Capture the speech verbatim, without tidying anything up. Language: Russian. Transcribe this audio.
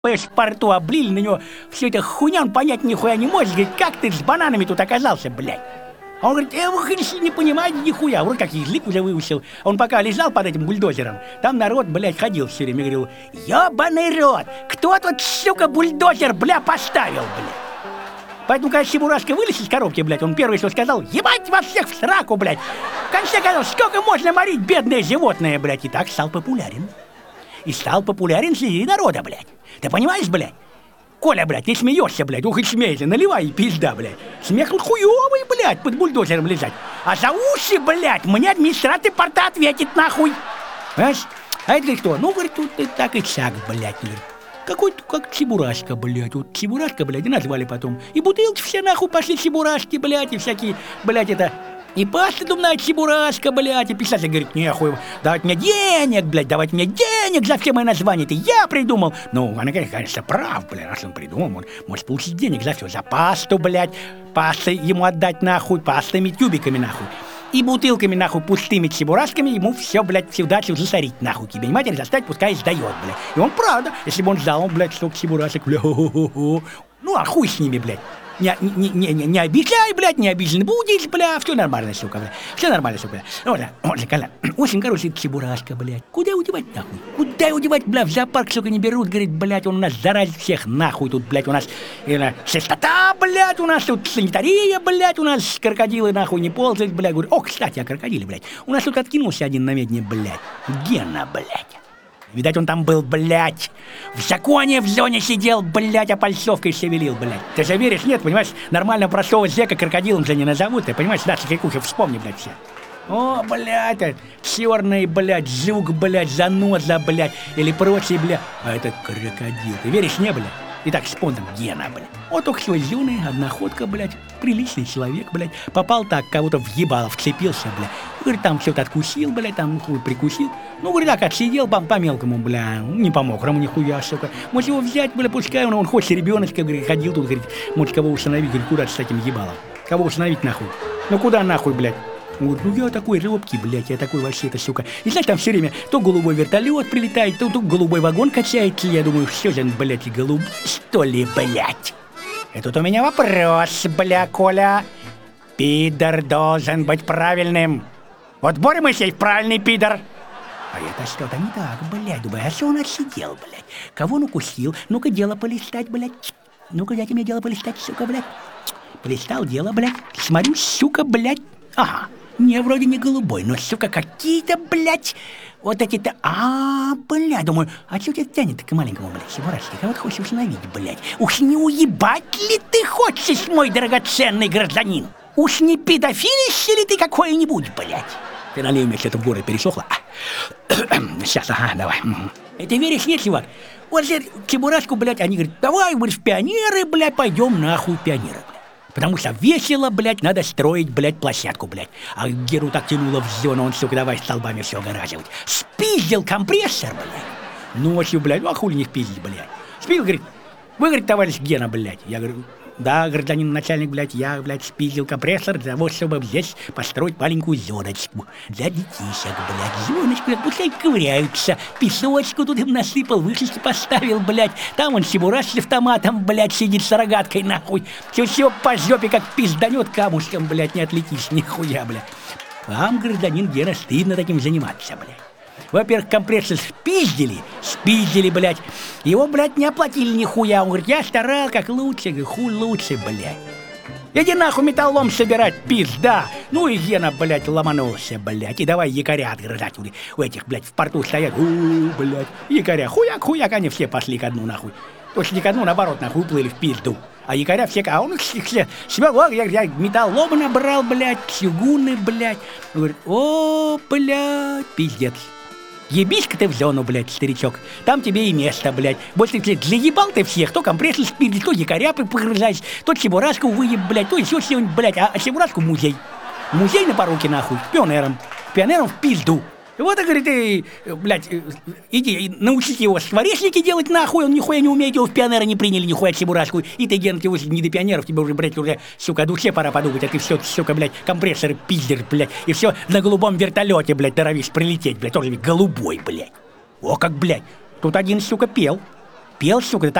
в порту облили на него всю эту хуйню, он понять нихуя не может. Говорит, как ты с бананами тут оказался, блядь? А он говорит, э, вы, конечно, не понимаете нихуя. Вроде как язык уже выучил. Он пока лежал под этим бульдозером, там народ, блядь, ходил все время. Говорил, ебаный рот, кто тут, сука, бульдозер, бля, поставил, блядь? Поэтому, когда Чебурашка вылез из коробки, блядь, он первый, что сказал, ебать вас всех в сраку, блядь. В конце концов, сколько можно морить бедное животное, блядь? И так стал популярен. И стал популярен среди народа, блядь. Ты понимаешь, блядь? Коля, блядь, не смеешься, блядь, ух и смейся, наливай и пизда, блядь. Смех хуёвый, блядь, под бульдозером лежать. А за уши, блядь, мне администратор порта ответит, нахуй. Понимаешь? А это кто? Ну, говорит, тут и так и сяк, блядь. Какой-то как Чебурашка, блядь. Вот Чебурашка, блядь, и назвали потом. И бутылки все нахуй пошли Чебурашки, блядь, и всякие, блядь, это... И паста думная Чебурашка, блядь, и писатель говорит, нехуй, давать мне денег, блядь, давать мне денег за все мои названия, это я придумал. Ну, она, конечно, прав, блядь, раз он придумал, он может получить денег за все, за пасту, блядь, пастой ему отдать нахуй, пастами, тюбиками нахуй. И бутылками, нахуй, пустыми Чебурашками ему все, блядь, всю дачу засорить, нахуй. Тебе не матери заставить, пускай сдает, блядь. И он правда, если бы он сдал, он, блядь, столько Чебурашек, бля, ну, а хуй с ними, блядь. Не, не, не, не, не обижай, блядь, не обижен будешь, бля, все нормально, сука, бля, все нормально, сука, бля. Вот, вот же, Коля, очень, короче, Чебурашка, блядь, куда удевать, нахуй, куда удевать, бля, в зоопарк, сука, не берут, говорит, блядь, он у нас заразит всех, нахуй, тут, блядь, у нас, э, чистота, блядь, у нас тут санитария, блядь, у нас крокодилы, нахуй, не ползают, блядь, говорю, о, кстати, о крокодиле, блядь, у нас тут откинулся один на медне, блядь, Гена, блядь. Видать, он там был, блядь, в законе в зоне сидел, блядь, а пальцовкой шевелил, блядь. Ты же веришь, нет, понимаешь, нормально простого зека крокодилом же не назовут, ты понимаешь, да, Кикухи, вспомни, блядь, все. О, блядь, это черный, блядь, жук, блядь, заноза, блядь, или прочие, блядь, а это крокодил, ты веришь, не, блядь? Итак, вспомним, Гена, блядь. Вот только что зеленый, одноходка, блядь, приличный человек, блядь, попал так, кого-то въебало, вцепился, блядь. Говорит, там что-то откусил, блядь, там хуй прикусил. Ну, говорит, так, отсидел по, по мелкому, бля, не по мокрому нихуя, сука. Может его взять, бля, пускай он, он хочет ребеночка, говорит, ходил тут, говорит, может кого установить, говорит, куда с этим ебалом? Кого установить нахуй? Ну, куда нахуй, блядь? Он говорит, ну я такой робкий, блядь, я такой вообще, это, сука. И знаешь, там все время то голубой вертолет прилетает, то, то голубой вагон качается. Я думаю, все же, блядь, голубой, что ли, блядь? И тут у меня вопрос, бля, Коля. Пидор должен быть правильным. Вот Боря Моисеев правильный пидор. А это что-то не так, блядь, думаю, а что он отсидел, блядь? Кого он укусил? Ну-ка, дело полистать, блядь. Ну-ка, дайте мне дело полистать, сука, блядь. Полистал дело, блядь. Смотрю, сука, блядь. Ага. Не, вроде не голубой, но, сука, какие-то, блядь, вот эти-то... А, блядь, думаю, а что тебя тянет к маленькому, блядь, Чебурашке? Кого ты хочешь установить, блядь? Уж не уебать ли ты хочешь, мой драгоценный гражданин? Уж не педофилище ли ты какой-нибудь, блядь? Ты налей мне что-то в горле пересохло. Сейчас, ага, давай. И ты веришь, нет, чувак? Вот же Чебурашку, блядь, они говорят, давай, говоришь, в пионеры, блядь, пойдем нахуй в пионеры, блядь. Потому что весело, блядь, надо строить, блядь, площадку, блядь. А Геру так тянуло в зону, он, сука, давай столбами все огораживать. Спиздил компрессор, блядь. Ночью, блядь, ну а хули не впиздить, блядь. Спиздил, говорит, вы, говорит, товарищ Гена, блядь. Я говорю, да, гражданин начальник, блядь, я, блядь, спиздил компрессор для того, чтобы здесь построить маленькую зоночку. Для детишек, блядь, зоночку, блядь, пускай ковыряются. Песочку тут им насыпал, вышечки поставил, блядь. Там он Чебурашка с автоматом, блядь, сидит с рогаткой, нахуй. Все-все по жопе, как пизданет камушком, блядь, не отлетишь, нихуя, блядь. Вам, гражданин Гена, стыдно таким заниматься, блядь. Во-первых, компрессор спиздили, спиздили, блядь. Его, блядь, не оплатили нихуя. Он говорит, я старал как лучше, говорю, хуй лучше, блядь. Иди нахуй металлом собирать, пизда. Ну и Гена, блядь, ломанулся, блядь. И давай якоря отгрызать у этих, блядь, в порту стоят. У, блядь, якоря, хуяк, хуяк, они все пошли ко дну, нахуй. Точно не ко дну, наоборот, нахуй, уплыли в пизду. А якоря все, а он все, свело, я, я металлом набрал, блядь, чугуны, блядь. Говорит, о, блядь, пиздец. Ебись-ка ты в зону, блядь, старичок. Там тебе и место, блядь. Больше, блядь, заебал ты всех. То компрессор спиздишь, то якоря погрызаешь, то Чебурашку выеб, блядь, то еще что-нибудь, блядь. А, а Чебурашку музей. Музей на поруки, нахуй, пионером. Пионером в пизду. Вот, и говорит, ты, блядь, иди, научите его скворечники делать, нахуй, он нихуя не умеет, его в пионеры не приняли, нихуя Чебурашку. И ты, Ген, тебе не до пионеров, тебе уже, блядь, уже, сука, о душе пора подумать, а ты все, сука, блядь, компрессоры пиздишь, блядь, и все на голубом вертолете, блядь, норовишь прилететь, блядь, тоже голубой, блядь. О, как, блядь, тут один, сука, пел. пел, сука, да